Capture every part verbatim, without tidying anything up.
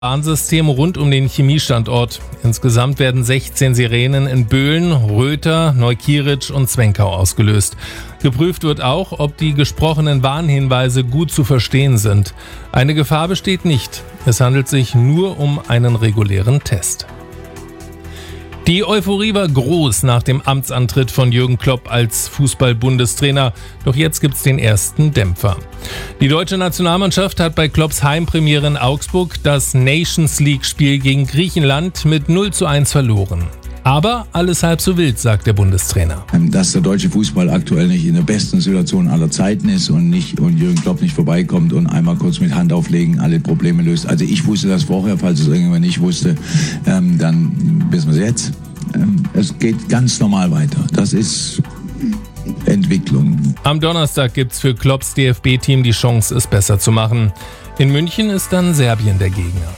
Warnsystem rund um den Chemiestandort. Insgesamt werden sechzehn Sirenen in Böhlen, Röther, Neukieritzsch und Zwenkau ausgelöst. Geprüft wird auch, ob die gesprochenen Warnhinweise gut zu verstehen sind. Eine Gefahr besteht nicht. Es handelt sich nur um einen regulären Test. Die Euphorie war groß nach dem Amtsantritt von Jürgen Klopp als Fußball-Bundestrainer. Doch jetzt gibt's den ersten Dämpfer. Die deutsche Nationalmannschaft hat bei Klopps Heimpremiere in Augsburg das Nations League-Spiel gegen Griechenland mit null zu eins verloren. Aber alles halb so wild, sagt der Bundestrainer. Dass der deutsche Fußball aktuell nicht in der besten Situation aller Zeiten ist und, nicht, und Jürgen Klopp nicht vorbeikommt und einmal kurz mit Hand auflegen alle Probleme löst. Also ich wusste das vorher, falls es irgendjemand nicht wusste, ähm, dann wissen wir es jetzt. Ähm, es geht ganz normal weiter. Das ist Entwicklung. Am Donnerstag gibt's für Klopps D F B-Team die Chance, es besser zu machen. In München ist dann Serbien der Gegner.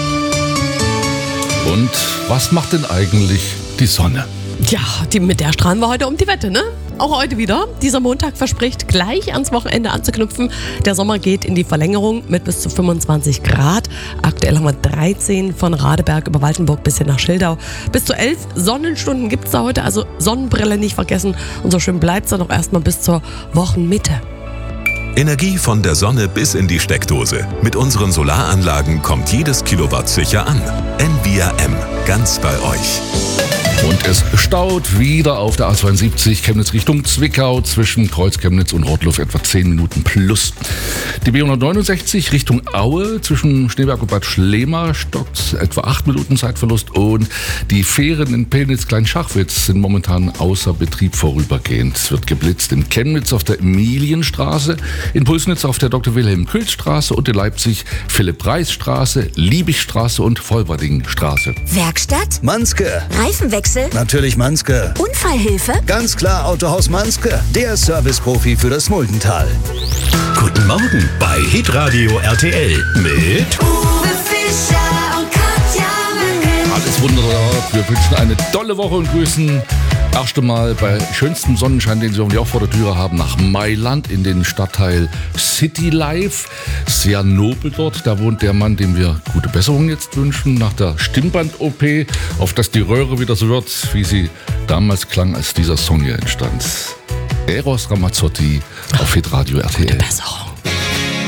Und was macht denn eigentlich die Sonne? Ja, die, mit der strahlen wir heute um die Wette, ne? Auch heute wieder. Dieser Montag verspricht, gleich ans Wochenende anzuknüpfen. Der Sommer geht in die Verlängerung mit bis zu fünfundzwanzig Grad. Aktuell haben wir dreizehn von Radeberg über Waltenburg bis hin nach Schildau. Bis zu elf Sonnenstunden gibt es da heute, also Sonnenbrille nicht vergessen. Und so schön bleibt es dann auch erstmal bis zur Wochenmitte. Energie von der Sonne bis in die Steckdose. Mit unseren Solaranlagen kommt jedes Kilowatt sicher an. N V R M, ganz bei euch. Und es staut wieder auf der A zweiundsiebzig Chemnitz Richtung Zwickau zwischen Kreuz-Chemnitz und Rottluff etwa zehn Minuten plus. Die B hundertneunundsechzig Richtung Aue zwischen Schneeberg und Bad Schlema stockt etwa acht Minuten Zeitverlust und die Fähren in Pillnitz-Kleinschachwitz sind momentan außer Betrieb vorübergehend. Es wird geblitzt in Chemnitz auf der Emilienstraße, in Pulsnitz auf der Doktor Wilhelm Külz Straße und in Leipzig Philipp-Reis-Straße, Liebigstraße und Vollberding-Straße. Werkstatt? Manske. Reifenwechsel? Natürlich Manske. Unfallhilfe? Ganz klar Autohaus Manske, der Serviceprofi für das Muldental. Guten Morgen bei Hitradio R T L mit Uwe Fischer und Katja Möckel. Alles wunderbar. Wir wünschen eine tolle Woche und grüßen erst einmal bei schönstem Sonnenschein, den Sie hoffentlich auch vor der Türe haben, nach Mailand in den Stadtteil City Life. Sehr nobel dort. Da wohnt der Mann, dem wir gute Besserung jetzt wünschen, nach der Stimmband-O P, auf dass die Röhre wieder so wird, wie sie damals klang, als dieser Song hier entstand. Eros Ramazzotti auf Hitradio R T L. Gute Besserung.